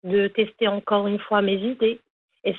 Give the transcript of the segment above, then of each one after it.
de tester encore une fois mes idées. Et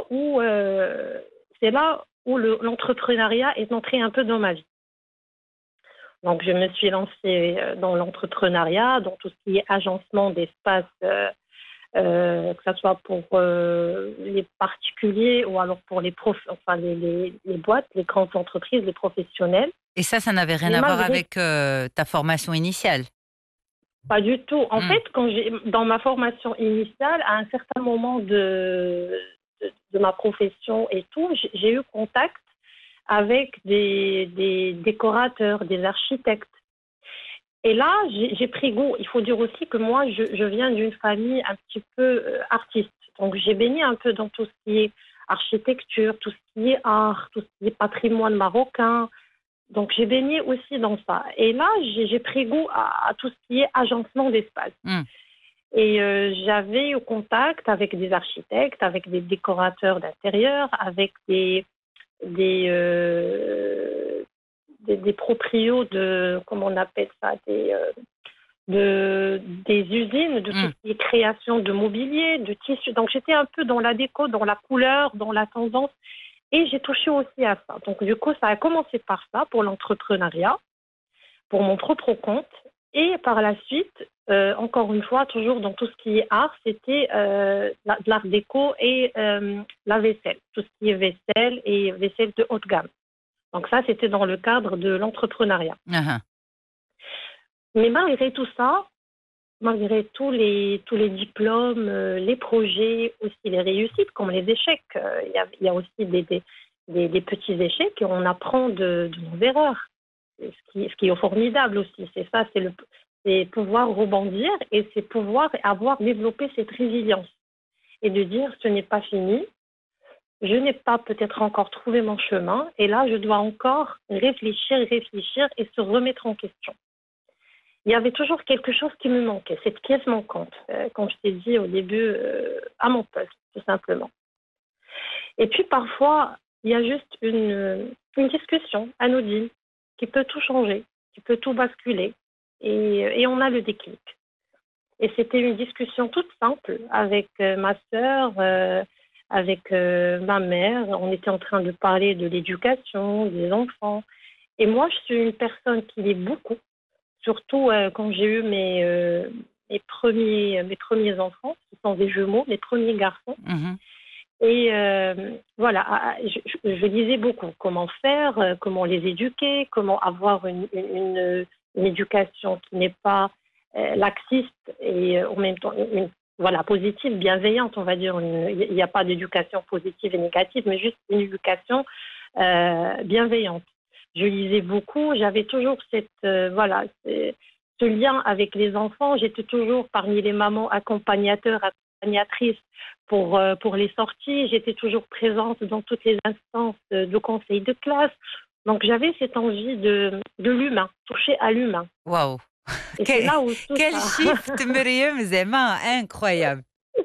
c'est là où l'entrepreneuriat est entré un peu dans ma vie. Donc, je me suis lancée dans l'entrepreneuriat, dans tout ce qui est agencement d'espace, que ce soit pour les particuliers ou alors pour les boîtes, les grandes entreprises, les professionnels. Et ça n'avait rien Mais à voir malgré avec ta formation initiale. Pas du tout. En Hmm. fait, dans ma formation initiale, à un certain moment de ma profession et tout, j'ai eu contact avec des décorateurs, des architectes. Et là, j'ai pris goût. Il faut dire aussi que moi, je viens d'une famille un petit peu artiste. Donc, j'ai baigné un peu dans tout ce qui est architecture, tout ce qui est art, tout ce qui est patrimoine marocain. Donc, j'ai baigné aussi dans ça. Et là, j'ai pris goût à tout ce qui est agencement d'espace. Hmm. Et j'avais eu contact avec des architectes, avec des décorateurs d'intérieur, avec des proprios de, comment on appelle ça, des usines, de tout Hmm. ce qui est création de mobilier, de tissus. Donc, j'étais un peu dans la déco, dans la couleur, dans la tendance. Et j'ai touché aussi à ça. Donc, du coup, ça a commencé par ça, pour l'entrepreneuriat, pour mon propre compte. Et par la suite, encore une fois, toujours dans tout ce qui est art, c'était de l'art déco et la vaisselle. Tout ce qui est vaisselle et vaisselle de haute gamme. Donc ça, c'était dans le cadre de l'entrepreneuriat. Ah, Mais malgré tout ça, malgré tous les diplômes, les projets, aussi les réussites, comme les échecs, il y a aussi des petits échecs et on apprend de nos erreurs. Ce qui est formidable aussi, c'est ça, c'est pouvoir rebondir et c'est pouvoir avoir développé cette résilience et de dire ce n'est pas fini, je n'ai pas peut-être encore trouvé mon chemin et là je dois encore réfléchir et se remettre en question. Il y avait toujours quelque chose qui me manquait, cette pièce manquante, comme je t'ai dit au début, à mon poste, tout simplement. Et puis parfois, il y a juste une discussion anodine qui peut tout changer, qui peut tout basculer, et on a le déclic. Et c'était une discussion toute simple avec ma sœur, avec ma mère. On était en train de parler de l'éducation, des enfants. Et moi, je suis une personne qui lit beaucoup, surtout quand j'ai eu mes premiers enfants, qui sont des jumeaux, mes premiers garçons. mhm. Et voilà, je lisais beaucoup. Comment faire, comment les éduquer, comment avoir une éducation qui n'est pas laxiste et en même temps voilà, positive, bienveillante, on va dire. Il n'y a pas d'éducation positive et négative, mais juste une éducation bienveillante. Je lisais beaucoup, j'avais toujours ce lien avec les enfants. J'étais toujours parmi les mamans accompagnatrices pour les sorties. J'étais toujours présente dans toutes les instances de conseil de classe. Donc, j'avais cette envie de l'humain, toucher à l'humain. Waouh! Et c'est Quel, là où tout quel ça... shift merveilleux, Zema, incroyable.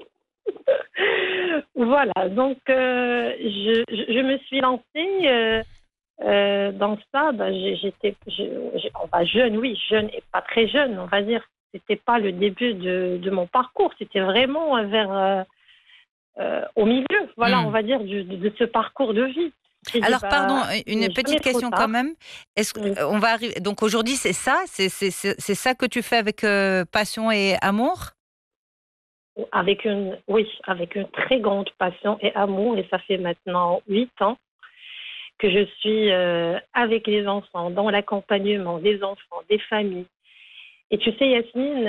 Voilà, donc je me suis lancée dans ça. Jeune, oui, jeune et pas très jeune, on va dire. C'était pas le début de mon parcours, c'était vraiment au milieu, voilà, on Hmm. va dire, de ce parcours de vie. J'ai dit, Alors, pardon, une jamais petite trop question quand tard. même. Est-ce Oui. qu'on va arriver... Donc aujourd'hui, c'est ça? C'est ça que tu fais avec passion et amour? Oui, avec une très grande passion et amour, et ça fait maintenant 8 ans que je suis avec les enfants, dans l'accompagnement des enfants, des familles. Et tu sais, Yasmine,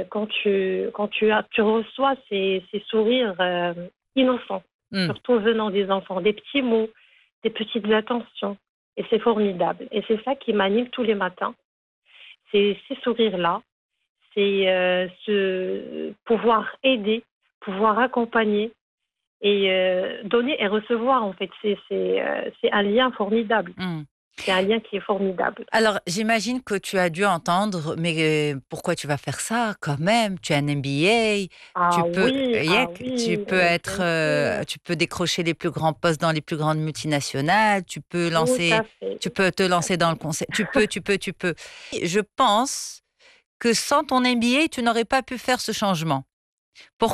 tu reçois ces sourires innocents, Hmm. surtout venant des enfants, des petits mots, des petites attentions. Et c'est formidable. Et c'est ça qui m'anime tous les matins. C'est ces sourires-là, c'est pouvoir aider, pouvoir accompagner et donner et recevoir, en fait. C'est un lien formidable. Hmm. C'est un lien qui est formidable. Alors, j'imagine que tu as dû entendre, mais pourquoi tu vas faire ça quand même? Tu as un MBA, tu Oui, peux mais être, bien sûr. tu peux décrocher les plus grands postes dans les plus grandes multinationales, Tout à fait. tu peux te Tout à lancer dans le fait. conseil, tu peux. Je pense que sans ton MBA, tu n'aurais pas pu faire ce changement.